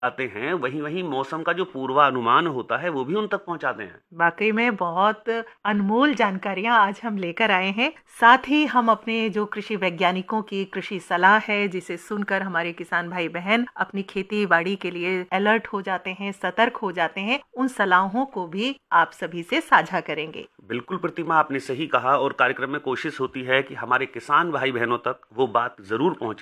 आते हैं, वहीं वहीं मौसम का जो पूर्वानुमान होता है वो भी उन तक पहुंचाते हैं। वाकई में बहुत अनमोल जानकारियां आज हम लेकर आए हैं। साथ ही हम अपने जो कृषि वैज्ञानिकों की कृषि सलाह है, जिसे सुनकर हमारे किसान भाई बहन अपनी खेती बाड़ी के लिए अलर्ट हो जाते हैं, सतर्क हो जाते हैं, उन सलाहों को भी आप सभी से साझा करेंगे। बिल्कुल प्रतिमा, आपने सही कहा और कार्यक्रम में कोशिश होती है कि हमारे किसान भाई बहनों तक वो बात जरूर पहुंचे।